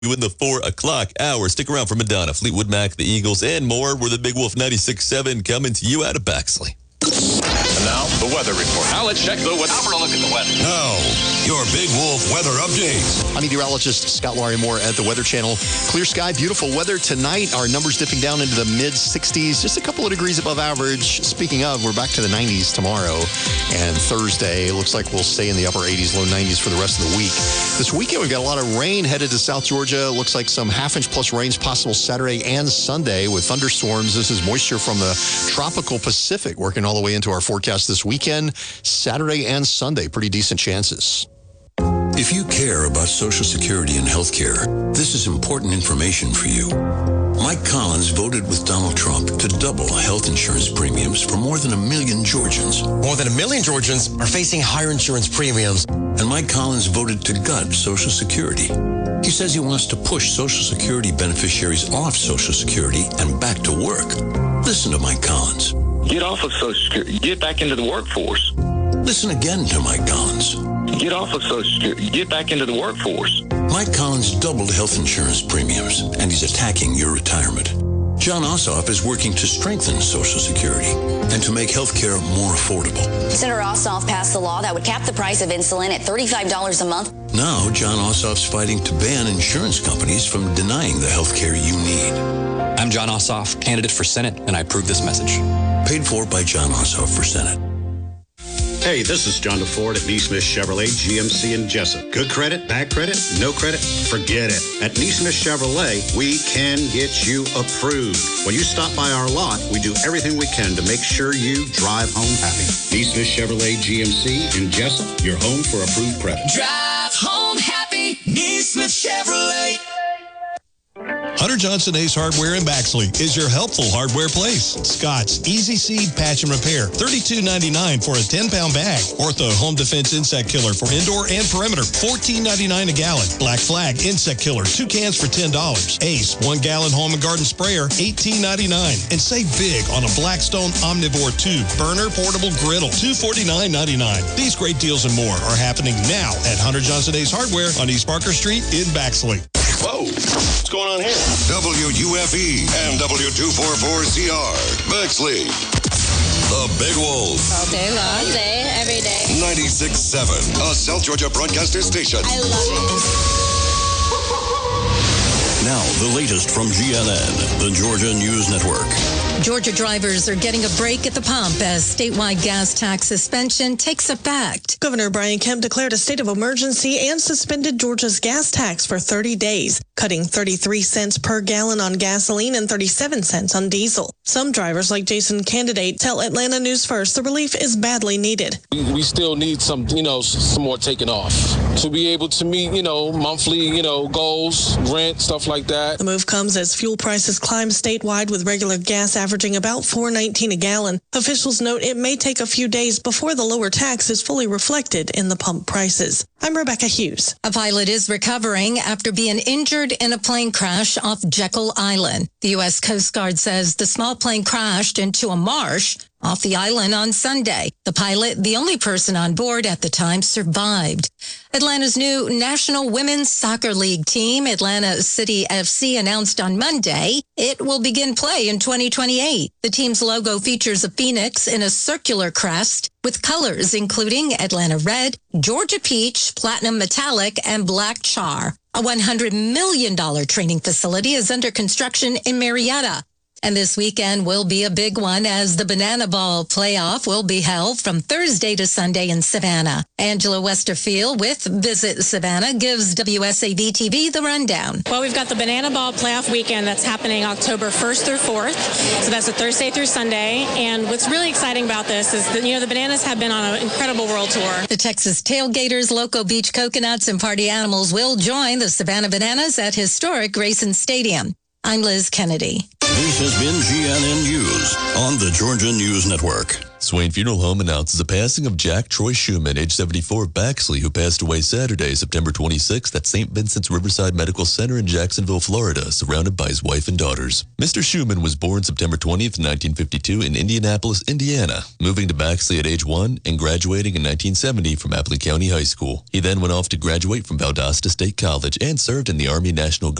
in the 4 o'clock hour. Stick around for Madonna, Fleetwood Mac, the Eagles, and more. We're the Big Wolf 96.7 coming to you out of Baxley. And now, the weather report. Now let's check the weather. Now for a look at the weather. Now, your Big Wolf weather update. I'm meteorologist Scott Larry-Moore at the Weather Channel. Clear sky, beautiful weather tonight. Our numbers dipping down into the mid-60s, just a couple of degrees above average. Speaking of, we're back to the 90s tomorrow. And Thursday, it looks like we'll stay in the upper 80s, low 90s for the rest of the week. This weekend, we've got a lot of rain headed to South Georgia. Looks like some half-inch plus rains possible Saturday and Sunday with thunderstorms. This is moisture from the tropical Pacific working all the way into our forecast this weekend, Saturday and Sunday. Pretty decent chances. If you care about Social Security and health care, this is important information for you. Mike Collins voted with Donald Trump to double health insurance premiums for more than 1 million Georgians. More than 1 million Georgians are facing higher insurance premiums. And Mike Collins voted to gut Social Security. He says he wants to push Social Security beneficiaries off Social Security and back to work. Listen to Mike Collins. Get off of Social Security. Get back into the workforce. Listen again to Mike Collins. Get off of Social Security. Get back into the workforce. Mike Collins doubled health insurance premiums, and he's attacking your retirement. John Ossoff is working to strengthen Social Security and to make health care more affordable. Senator Ossoff passed a law that would cap the price of insulin at $35 a month. Now, John Ossoff's fighting to ban insurance companies from denying the health care you need. I'm John Ossoff, candidate for Senate, and I approve this message. Paid for by John Ossoff for Senate. Hey, this is John DeFord at Neesmith Chevrolet, GMC in Jessup. Good credit, bad credit, no credit, forget it. At Neesmith Chevrolet, we can get you approved. When you stop by our lot, we do everything we can to make sure you drive home happy. Neesmith Chevrolet, GMC in Jessup, your home for approved credit. Drive home happy, Neesmith Chevrolet. Hunter Johnson Ace Hardware in Baxley is your helpful hardware place. Scott's Easy Seed Patch and Repair, $32.99 for a 10-pound bag. Ortho Home Defense Insect Killer for indoor and perimeter, $14.99 a gallon. Black Flag Insect Killer, 2 cans for $10. Ace 1-gallon Home and Garden Sprayer, $18.99. And save big on a Blackstone Omnivore 2 burner portable griddle, $249.99. These great deals and more are happening now at Hunter Johnson Ace Hardware on East Parker Street in Baxley. Whoa, what's going on here? WUFE and W244CR, Bexley. The Big Wolf. All day long, day, every day. 96.7, a South Georgia broadcaster station. I love it. Now, the latest from GNN, the Georgia News Network. Georgia drivers are getting a break at the pump as statewide gas tax suspension takes effect. Governor Brian Kemp declared a state of emergency and suspended Georgia's gas tax for 30 days, cutting 33 cents per gallon on gasoline and 37 cents on diesel. Some drivers, like Jason Candidate, tell Atlanta News First the relief is badly needed. We still need some more taken off to be able to meet, monthly, goals, rent, stuff like that. The move comes as fuel prices climb statewide, with regular gas averaging about $4.19 a gallon. Officials note it may take a few days before the lower tax is fully reflected in the pump prices. I'm Rebecca Hughes. A pilot is recovering after being injured in a plane crash off Jekyll Island. The U.S. Coast Guard says the small plane crashed into a marsh off the island on Sunday. The pilot, the only person on board at the time, survived. Atlanta's new National Women's Soccer League team, Atlanta City FC, announced on Monday it will begin play in 2028. The team's logo features a phoenix in a circular crest with colors including Atlanta red, Georgia peach, platinum metallic, and black char. A $100 million training facility is under construction in Marietta. And this weekend will be a big one as the Banana Ball playoff will be held from Thursday to Sunday in Savannah. Angela Westerfield with Visit Savannah gives WSAV-TV the rundown. Well, we've got the Banana Ball playoff weekend that's happening October 1st through 4th. So that's a Thursday through Sunday. And what's really exciting about this is that, the Bananas have been on an incredible world tour. The Texas Tailgaters, Loco Beach Coconuts, and Party Animals will join the Savannah Bananas at historic Grayson Stadium. I'm Liz Kennedy. This has been GNN News on the Georgia News Network. Swain Funeral Home announces the passing of Jack Troy Schumann, age 74, of Baxley, who passed away Saturday, September 26th at St. Vincent's Riverside Medical Center in Jacksonville, Florida, surrounded by his wife and daughters. Mr. Schumann was born September 20th, 1952 in Indianapolis, Indiana, moving to Baxley at age 1 and graduating in 1970 from Appley County High School. He then went off to graduate from Valdosta State College and served in the Army National Guard